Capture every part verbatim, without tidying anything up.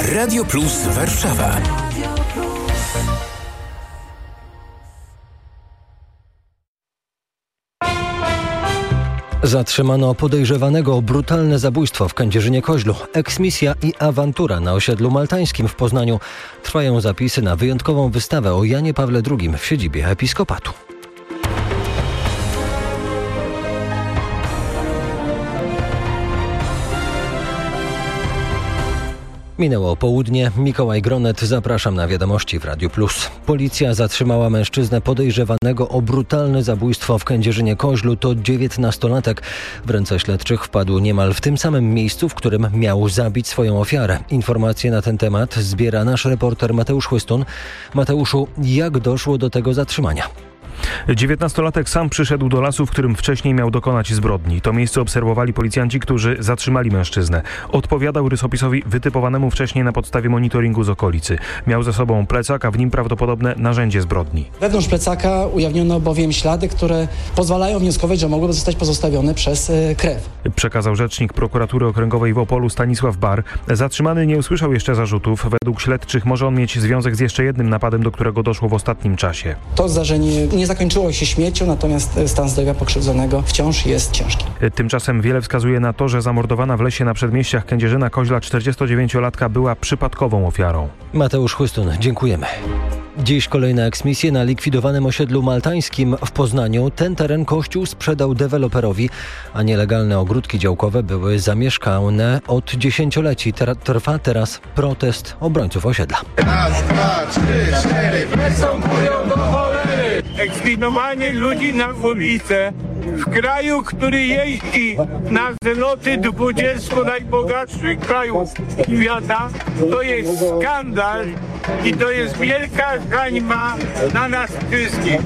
Radio Plus Warszawa. Zatrzymano podejrzewanego o brutalne zabójstwo w Kędzierzynie-Koźlu. Eksmisja i awantura na osiedlu maltańskim w Poznaniu. Trwają zapisy na wyjątkową wystawę o Janie Pawle drugim w siedzibie episkopatu. Minęło południe. Mikołaj Gronet, zapraszam na wiadomości w Radiu Plus. Policja zatrzymała mężczyznę podejrzewanego o brutalne zabójstwo w Kędzierzynie-Koźlu. To dziewiętnastolatek. W ręce śledczych wpadł niemal w tym samym miejscu, w którym miał zabić swoją ofiarę. Informacje na ten temat zbiera nasz reporter Mateusz Chłystun. Mateuszu, jak doszło do tego zatrzymania? dziewiętnastolatek sam przyszedł do lasu, w którym wcześniej miał dokonać zbrodni. To miejsce obserwowali policjanci, którzy zatrzymali mężczyznę. Odpowiadał rysopisowi wytypowanemu wcześniej na podstawie monitoringu z okolicy. Miał ze sobą plecak, a w nim prawdopodobne narzędzie zbrodni. Wewnątrz plecaka ujawniono bowiem ślady, które pozwalają wnioskować, że mogłyby zostać pozostawione przez y, krew. Przekazał rzecznik prokuratury okręgowej w Opolu Stanisław Bar. Zatrzymany nie usłyszał jeszcze zarzutów. Według śledczych może on mieć związek z jeszcze jednym napadem, do którego doszło w ostatnim czasie. To zdarzenie nie zakończyło się śmiercią, natomiast stan zdrowia pokrzywdzonego wciąż jest ciężki. Tymczasem wiele wskazuje na to, że zamordowana w lesie na przedmieściach Kędzierzyna-Koźla czterdziestodziewięciolatka była przypadkową ofiarą. Mateusz Chłystun, dziękujemy. Dziś kolejne eksmisje na likwidowanym osiedlu maltańskim w Poznaniu. Ten teren Kościół sprzedał deweloperowi, a nielegalne ogródki działkowe były zamieszkane od dziesięcioleci. Ter- trwa teraz protest obrońców osiedla. Raz, dwa, trzy, cztery, występują do cholery! Eksminowanie ludzi na ulicę w kraju, który jeździ na zloty dwudziestu najbogatszych krajów świata, to jest skandal i to jest wielka hańba na nas wszystkich.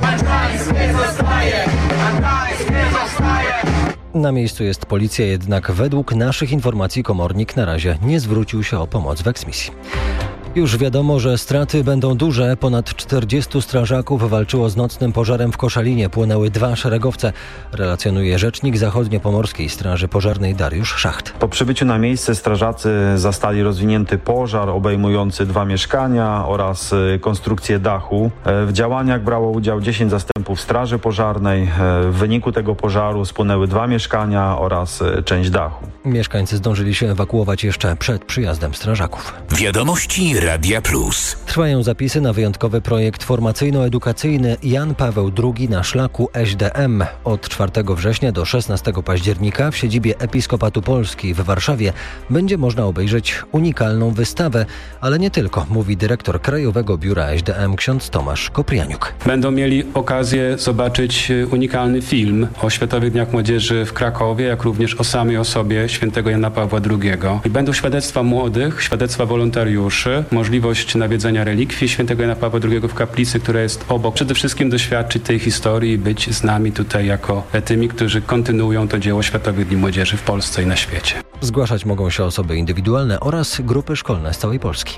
Na miejscu jest policja, jednak według naszych informacji komornik na razie nie zwrócił się o pomoc w eksmisji. Już wiadomo, że straty będą duże. Ponad czterdziestu strażaków walczyło z nocnym pożarem w Koszalinie. Płonęły dwa szeregowce, relacjonuje rzecznik Zachodniopomorskiej Straży Pożarnej Dariusz Szacht. Po przybyciu na miejsce strażacy zastali rozwinięty pożar obejmujący dwa mieszkania oraz konstrukcję dachu. W działaniach brało udział dziesięć zastępów Straży Pożarnej. W wyniku tego pożaru spłonęły dwa mieszkania oraz część dachu. Mieszkańcy zdążyli się ewakuować jeszcze przed przyjazdem strażaków. Wiadomości Radia Plus. Trwają zapisy na wyjątkowy projekt formacyjno-edukacyjny Jan Paweł drugi na szlaku S D M. Od czwartego września do szesnastego października w siedzibie Episkopatu Polski w Warszawie będzie można obejrzeć unikalną wystawę, ale nie tylko, mówi dyrektor Krajowego Biura S D M ksiądz Tomasz Koprianiuk. Będą mieli okazję zobaczyć unikalny film o Światowych Dniach Młodzieży w Krakowie, jak również o samej osobie świętego Jana Pawła drugiego. I będą świadectwa młodych, świadectwa wolontariuszy, możliwość nawiedzenia relikwii świętego Jana Pawła drugiego w kaplicy, która jest obok. Przede wszystkim doświadczyć tej historii i być z nami tutaj jako tymi, którzy kontynuują to dzieło Światowych Dni Młodzieży w Polsce i na świecie. Zgłaszać mogą się osoby indywidualne oraz grupy szkolne z całej Polski.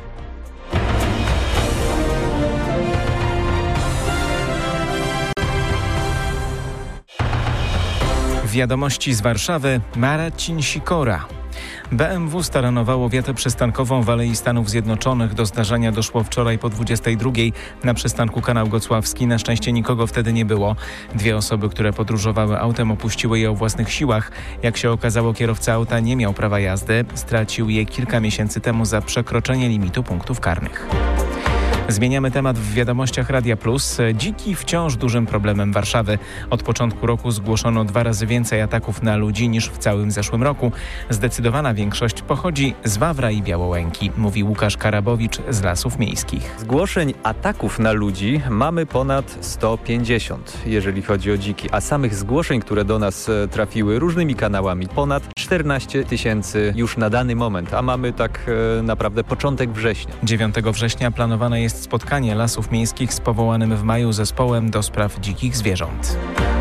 Wiadomości z Warszawy. Marcin Sikora. B M W staranowało wiatę przystankową w Alei Stanów Zjednoczonych. Do zdarzenia doszło wczoraj po dwudziestej drugiej na przystanku Kanał Gocławski. Na szczęście nikogo wtedy nie było. Dwie osoby, które podróżowały autem, opuściły je o własnych siłach. Jak się okazało, kierowca auta nie miał prawa jazdy. Stracił je kilka miesięcy temu za przekroczenie limitu punktów karnych. Zmieniamy temat w wiadomościach Radia Plus. Dziki wciąż dużym problemem Warszawy. Od początku roku zgłoszono dwa razy więcej ataków na ludzi niż w całym zeszłym roku. Zdecydowana większość pochodzi z Wawra i Białołęki, mówi Łukasz Karabowicz z Lasów Miejskich. Zgłoszeń ataków na ludzi mamy ponad sto pięćdziesiąt, jeżeli chodzi o dziki, a samych zgłoszeń, które do nas trafiły różnymi kanałami, ponad czternaście tysięcy już na dany moment, a mamy tak e, naprawdę początek września. dziewiątego września planowane jest spotkanie Lasów Miejskich z powołanym w maju zespołem do spraw dzikich zwierząt.